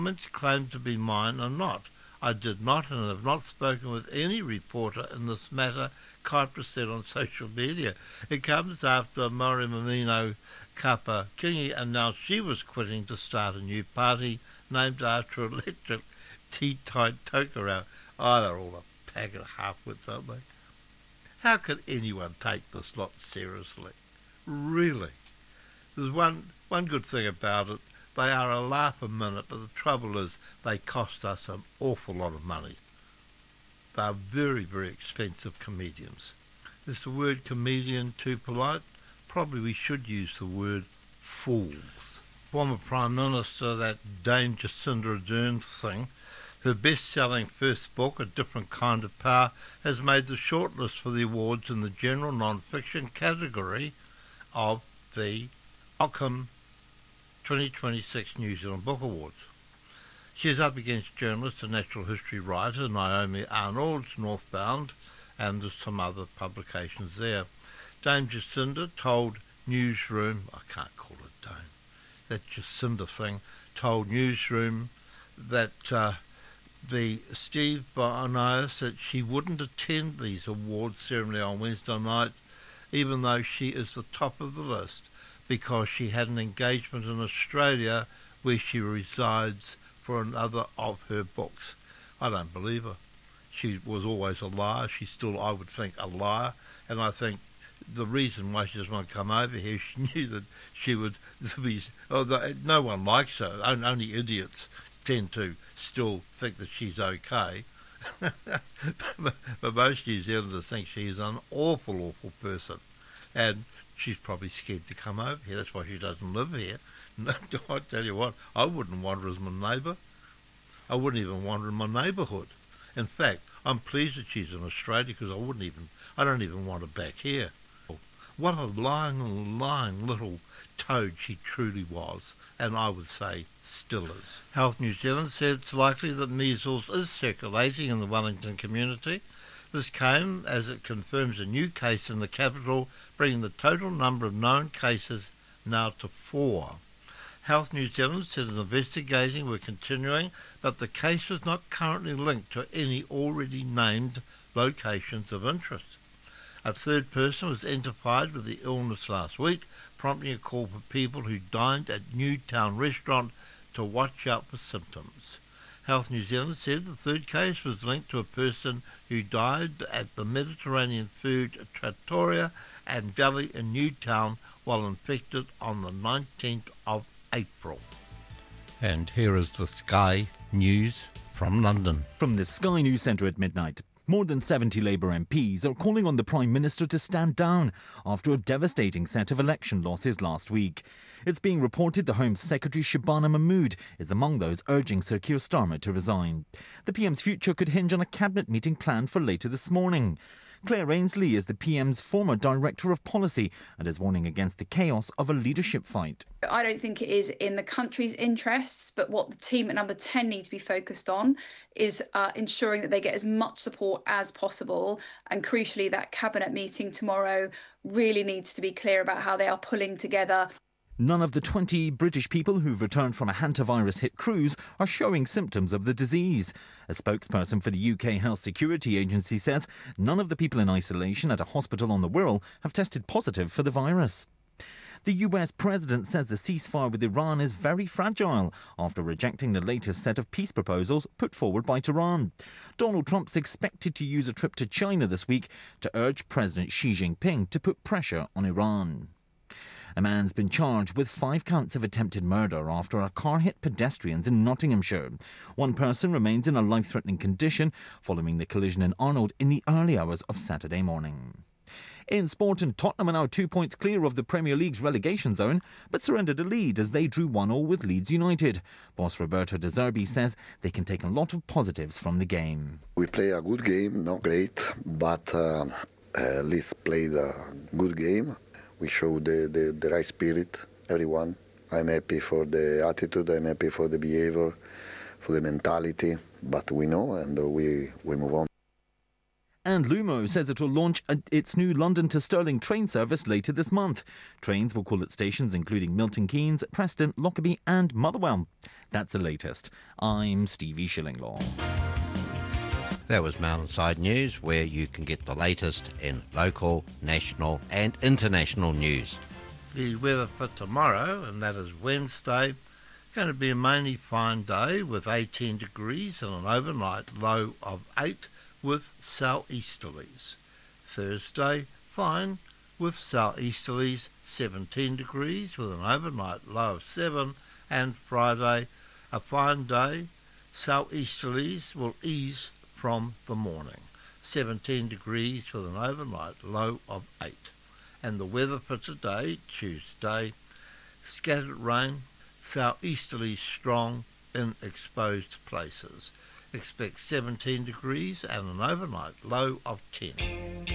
Comments claimed to be mine are not. I did not and have not spoken with any reporter in this matter, Kypris said on social media. It comes after Morimamino Kapa-Kingi announced she was quitting to start a new party named after electric tea-tight Tokerau. Oh, they're all a pack of half-wits, aren't they? How could anyone take this lot seriously? Really? There's one good thing about it. They are a laugh a minute, but the trouble is they cost us an awful lot of money. They are very, very expensive comedians. Is the word comedian too polite? Probably we should use the word fools. Former Prime Minister, that Dame Jacinda Ardern thing, her best-selling first book, A Different Kind of Power, has made the shortlist for the awards in the general non-fiction category of the Ockham 2026 New Zealand Book Awards. She is up against journalist and natural history writer Naomi Arnold's Northbound, and there's some other publications there. Dame Jacinda told Newsroom, I can't call it Dame, that Jacinda thing, told Newsroom that the Steve Bono said she wouldn't attend these awards ceremony on Wednesday night, even though she is the top of the list, because she had an engagement in Australia where she resides for another of her books. I don't believe her. She was always a liar. She's still, I would think, a liar. And I think the reason why she doesn't want to come over here, she knew that she would be... no one likes her. Only idiots tend to still think that she's okay. But most New Zealanders think she's an awful, awful person. And she's probably scared to come over here. That's why she doesn't live here. I tell you what, I wouldn't want her as my neighbour. I wouldn't even want her in my neighbourhood. In fact, I'm pleased that she's in Australia because I don't even want her back here. What a lying little toad she truly was, and I would say still is. Health New Zealand says it's likely that measles is circulating in the Wellington community. This came as it confirms a new case in the capital, bringing the total number of known cases now to 4. Health New Zealand said investigating were continuing, but the case was not currently linked to any already named locations of interest. A third person was identified with the illness last week, prompting a call for people who dined at Newtown restaurant to watch out for symptoms. Health New Zealand said the third case was linked to a person who died at the Mediterranean Food Trattoria and Deli in Newtown while infected on the 19th of April. And here is the Sky News from London. From the Sky News Centre at midnight. More than 70 Labour MPs are calling on the Prime Minister to stand down after a devastating set of election losses last week. It's being reported the Home Secretary Shabana Mahmood is among those urging Sir Keir Starmer to resign. The PM's future could hinge on a cabinet meeting planned for later this morning. Claire Ainsley is the PM's former Director of Policy and is warning against the chaos of a leadership fight. I don't think it is in the country's interests, but what the team at Number 10 need to be focused on is ensuring that they get as much support as possible. And crucially, that cabinet meeting tomorrow really needs to be clear about how they are pulling together. None of the 20 British people who've returned from a hantavirus-hit cruise are showing symptoms of the disease. A spokesperson for the UK Health Security Agency says none of the people in isolation at a hospital on the Wirral have tested positive for the virus. The US president says the ceasefire with Iran is very fragile after rejecting the latest set of peace proposals put forward by Tehran. Donald Trump's expected to use a trip to China this week to urge President Xi Jinping to put pressure on Iran. A man's been charged with 5 counts of attempted murder after a car hit pedestrians in Nottinghamshire. One person remains in a life-threatening condition following the collision in Arnold in the early hours of Saturday morning. In sport, and Tottenham are now 2 points clear of the Premier League's relegation zone, but surrendered a lead as they drew 1-1 with Leeds United. Boss Roberto De Zerbi says they can take a lot of positives from the game. We play a good game, not great, but Leeds played a good game. We showed the right spirit, everyone. I'm happy for the attitude, I'm happy for the behavior, for the mentality, but we know and we move on. And Lumo says it will launch its new London to Stirling train service later this month. Trains will call at stations including Milton Keynes, Preston, Lockerbie and Motherwell. That's the latest. I'm Stevie Shillinglaw. That was Mountainside News, where you can get the latest in local, national and international news. The weather for tomorrow, and that is Wednesday, going to be a mainly fine day with 18 degrees and an overnight low of 8 with southeasterlies. Thursday, fine with southeasterlies, 17 degrees with an overnight low of 7, and Friday, a fine day, southeasterlies will ease from the morning, 17 degrees with an overnight low of 8. And the weather for today, Tuesday, scattered rain, southeasterly strong in exposed places. Expect 17 degrees and an overnight low of 10.